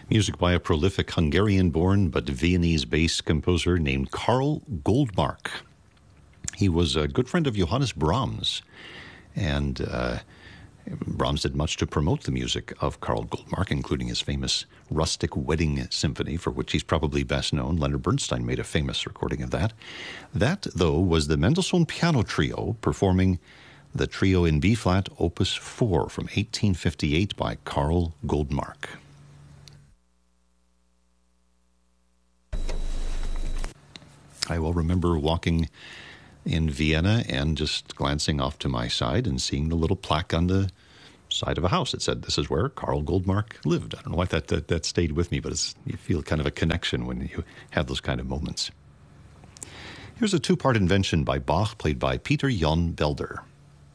Music by a prolific Hungarian-born but Viennese-based composer named Karl Goldmark. He was a good friend of Johannes Brahms, and Brahms did much to promote the music of Karl Goldmark, including his famous Rustic Wedding Symphony, for which he's probably best known. Leonard Bernstein made a famous recording of that. That, though, was the Mendelssohn Piano Trio performing the Trio in B-flat, Opus 4 from 1858 by Karl Goldmark. I will remember walking in Vienna and just glancing off to my side and seeing the little plaque on the side of a house. It said, "This is where Karl Goldmark lived." I don't know why that stayed with me, but you feel kind of a connection when you have those kind of moments. Here's a two-part invention by Bach, played by Peter Jan Belder.